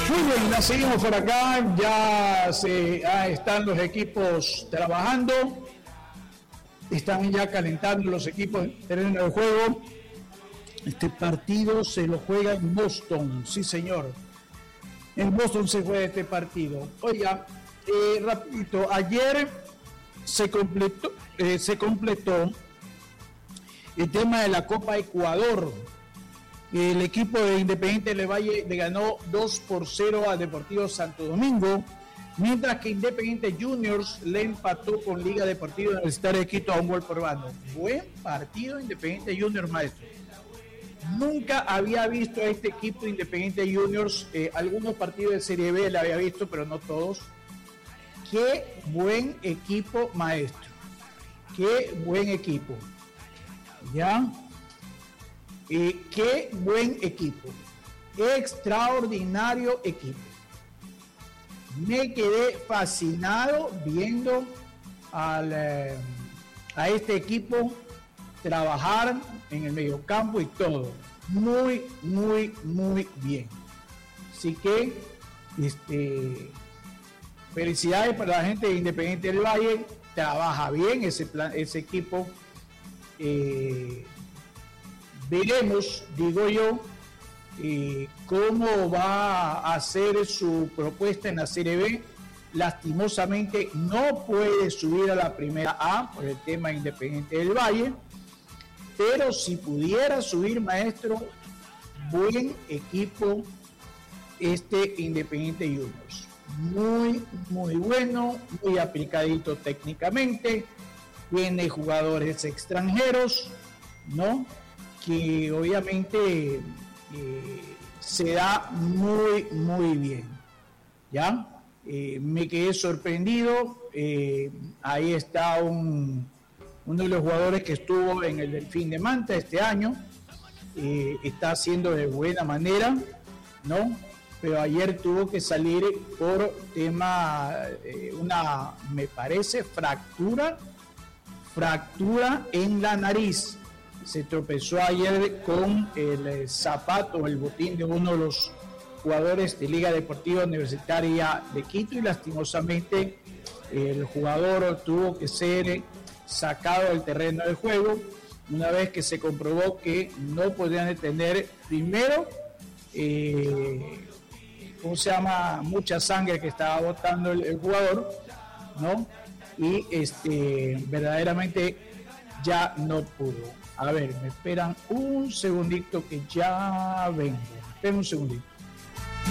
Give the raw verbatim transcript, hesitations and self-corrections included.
Muy bien, la seguimos por acá, ya se, ah, están los equipos trabajando, están ya calentando los equipos en terreno de juego. Este partido se lo juega en Boston, sí señor, en Boston se juega este partido. Oiga, eh, rapidito, ayer se completó, eh, se completó el tema de la Copa Ecuador. El equipo de Independiente del Valle le ganó dos por cero al Deportivo Santo Domingo, mientras que Independiente Juniors le empató con Liga Deportiva Universitaria de Quito a un gol por bando. Buen partido Independiente Juniors, maestro. Nunca había visto a este equipo Independiente Juniors, eh, algunos partidos de Serie B le había visto, pero no todos. Qué buen equipo, maestro. Qué buen equipo. ¿Ya? Eh, qué buen equipo, extraordinario equipo. Me quedé fascinado viendo al, eh, a este equipo trabajar en el mediocampo y todo. Muy, muy, muy bien. Así que, este, felicidades para la gente de Independiente del Valle. Trabaja bien ese plan, ese equipo. Eh, Veremos, digo yo, eh, cómo va a hacer su propuesta en la Serie B. Lastimosamente no puede subir a la primera A por el tema Independiente del Valle, pero si pudiera subir, maestro, buen equipo este Independiente Juniors. Muy, muy bueno, muy aplicadito técnicamente, tiene jugadores extranjeros, ¿no? Que obviamente eh, se da muy, muy bien, ¿ya? Eh, me quedé sorprendido, eh, ahí está un, uno de los jugadores que estuvo en el Delfín de Manta este año, eh, está haciendo de buena manera, ¿no? Pero ayer tuvo que salir por tema, eh, una, me parece, fractura, fractura en la nariz. Se tropezó ayer con el zapato, el botín de uno de los jugadores de Liga Deportiva Universitaria de Quito y lastimosamente el jugador tuvo que ser sacado del terreno de juego una vez que se comprobó que no podían detener primero, eh, ¿cómo se llama? Mucha sangre que estaba botando el, el jugador, ¿no? Y este, verdaderamente ya no pudo. A ver, me esperan un segundito que ya vengo. Esperen un segundito.